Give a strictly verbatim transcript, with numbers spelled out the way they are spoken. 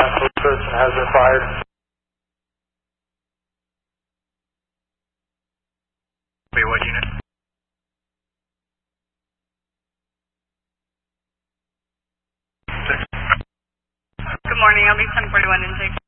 person has been fired. Wait, what unit? Good morning, L B ten forty-one intake.